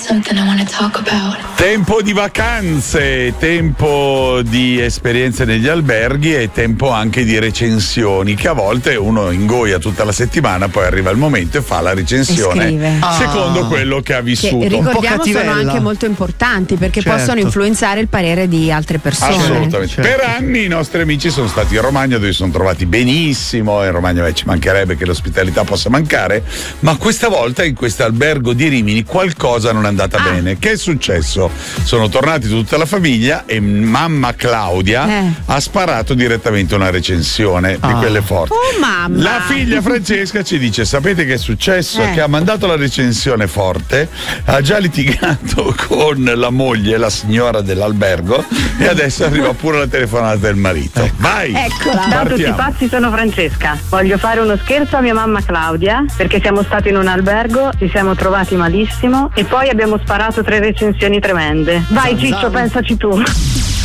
Tempo di vacanze, tempo di esperienze negli alberghi e tempo anche di recensioni, che a volte uno ingoia tutta la settimana, poi arriva il momento e fa la recensione secondo quello che ha vissuto. Che, ricordiamo, sono anche molto importanti perché possono influenzare il parere di altre persone. Assolutamente. Per anni i nostri amici sono stati in Romagna, dove si sono trovati benissimo. In Romagna ci mancherebbe che l'ospitalità possa mancare, ma questa volta in questo albergo di Rimini qualcosa non è andata bene. Che è successo? Sono tornati tutta la famiglia e mamma Claudia ha sparato direttamente una recensione di quelle forti. Mamma. La figlia Francesca ci dice: sapete che è successo? Che ha mandato la recensione forte, ha già litigato con la moglie, la signora dell'albergo, e adesso arriva pure la telefonata del marito. Vai! Eccola. Ciao a tutti pazzi, sono Francesca. Voglio fare uno scherzo a mia mamma Claudia, perché siamo stati in un albergo, ci siamo trovati malissimo e poi abbiamo sparato 3 recensioni tremende. Vai Ciccio, pensaci tu.